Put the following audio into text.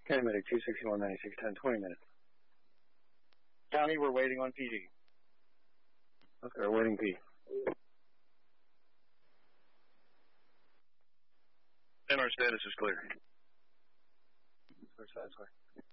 County Medic 26196, 10, 20 minutes. County, we're waiting on PD. Okay, we're waiting P. And our status is clear. Sorry.